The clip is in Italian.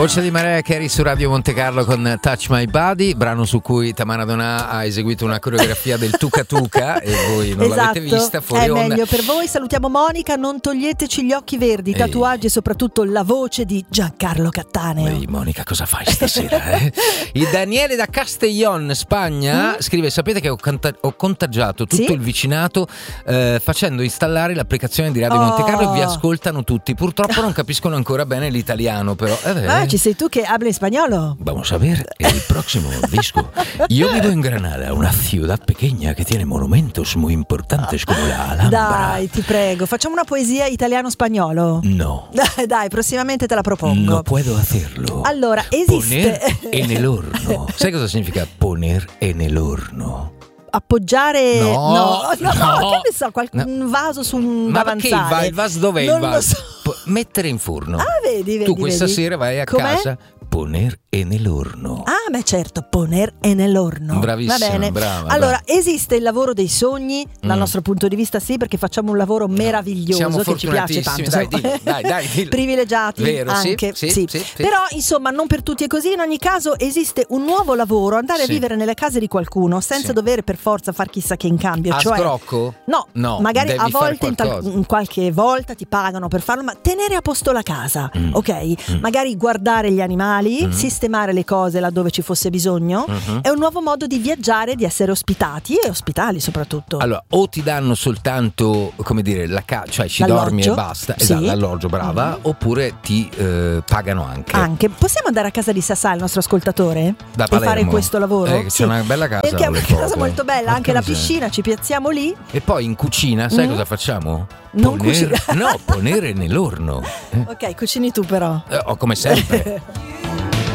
voce di Mariah Carey su Radio Monte Carlo con Touch My Body, brano su cui Tamara Donà ha eseguito una coreografia del Tuca Tuca e voi non l'avete vista fuori onda. È meglio per voi. Salutiamo Monica, non toglieteci gli occhi verdi, tatuaggi e soprattutto la voce di Giancarlo Cattaneo. Ehi Monica, cosa fai stasera? Il Daniele da Castellón, Spagna, scrive: sapete che ho contagiato tutto il vicinato facendo installare l'applicazione di Radio Monte Carlo e vi ascoltano tutti. Purtroppo non capiscono ancora bene l'italiano, però ci sei tu che habla español. Vamos a ver el próximo disco. Yo vivo en Granada, una ciudad pequeña que tiene monumentos muy importantes como la Alhambra. Dai, ti prego, facciamo una poesia italiano-spagnolo. No. Dai, prossimamente te la propongo. No puedo hacerlo. Allora, esiste Poner en el horno. Sai cosa significa poner en el horno? Appoggiare no, che ne so, un vaso su un davanzale. Ma perché il vaso dov'è il vaso? So. Mettere in forno. Vedi. Tu questa sera vai a casa. Poner en el horno. Beh certo, poner en el horno. Bravissima, va bene. Brava. Esiste il lavoro dei sogni, dal nostro punto di vista sì, perché facciamo un lavoro meraviglioso. Siamo che ci piace tanto. Dai, dillo. Privilegiati. Vero, anche. Sì. Però insomma non per tutti è così. In ogni caso esiste un nuovo lavoro, andare a vivere nelle case di qualcuno senza dover per forza far chissà che in cambio. A scrocco? No, magari a volte in qualche volta ti pagano per farlo, ma tenere a posto la casa, ok? Magari guardare gli animali, sistemare le cose laddove ci fosse bisogno. È un nuovo modo di viaggiare, di essere ospitati e ospitali soprattutto. Allora, o ti danno soltanto, come dire, cioè ci dormi e basta, esatto, l'alloggio, brava, oppure ti pagano anche. Possiamo andare a casa di Sassà, il nostro ascoltatore, da e Palermo. Fare questo lavoro? C'è una bella casa. Perché è una casa molto bella, anche la piscina, ci piazziamo lì. E poi in cucina, sai cosa facciamo? Cucinare nell'orno. Ok, cucini tu però. Come sempre.